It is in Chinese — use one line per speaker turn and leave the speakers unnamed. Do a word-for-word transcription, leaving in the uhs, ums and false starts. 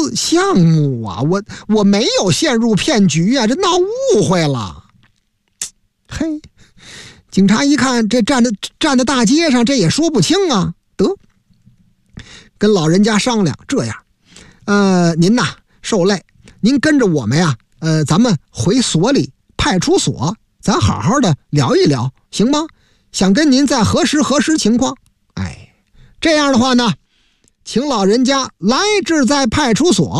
资项目啊，我我没有陷入骗局啊，这闹误会了。嘿，警察一看这站在站在大街上，这也说不清啊，得跟老人家商量，这样，呃，您呐受累，您跟着我们呀，呃，咱们回所里派出所，咱好好的聊一聊，行吗？想跟您再核实核实情况。哎，这样的话呢，请老人家来至在派出所。